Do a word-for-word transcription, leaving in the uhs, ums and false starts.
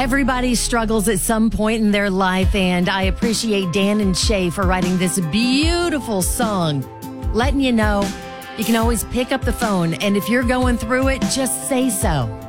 Everybody struggles at some point in their life, and I appreciate Dan and Shay for writing this beautiful song, letting you know you can always pick up the phone, and if you're going through it, just say so.